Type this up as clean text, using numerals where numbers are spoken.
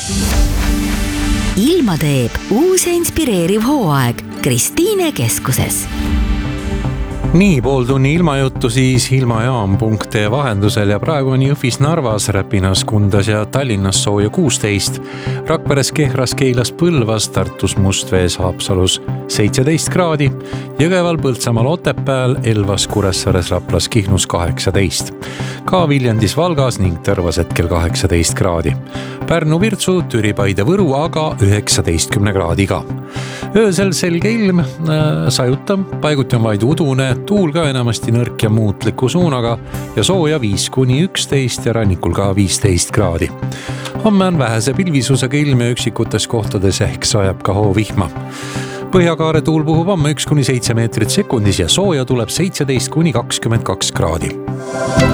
Ilma teeb uus ja inspireeriv hooaeg Kristiine keskuses. Nii, pool tunni ilmajuttu siis ilmajaam.ee vahendusel ja praegu on Jõhvis, Narvas, Räpinas, Kundas ja Tallinnas sooja 16, Rakveres, Kehras, Keilas, Põlvas, Tartus, Mustvees, Haapsalus 17 kraadi, Jõgeval, Põltsamaal, Otepääl, Elvas, Kuressaares, Raplas, Kihnus 18, ka Viljandis, Valgas ning Tõrvas hetkel 18 kraadi. Pärnu, Virtsu, Türi, Paide, Võru aga 19 kraadiga. Öösel selge ilm, sajutab, paiguti on vaid udune, tuul ka enamasti nõrk ja muutliku suunaga ja sooja 5-11 ja rannikul ka 15 kraadi. Homme on vähese pilvisusega ilm ja üksikutes kohtades ehk sajab ka hoovihma. Põhjakaare tuul puhub homme 1-7 meetrit sekundis ja sooja tuleb 17-22 kraadi.